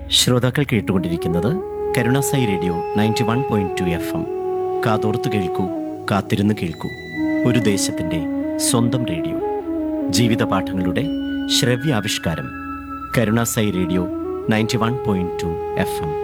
ശ്രോതാക്കൾ കേട്ടുകൊണ്ടിരിക്കുന്നത് Karunasai radio 91.2 FM. കാതോർത്ത് കേൾക്കൂ, കാത്തിരുന്ന് കേൾക്കൂ. ഒരു ദേശത്തിൻ്റെ സ്വന്തം റേഡിയോ. ജീവിത പാഠങ്ങളുടെ ശ്രവ്യാവിഷ്കാരം. Karunasai radio 91.2 FM.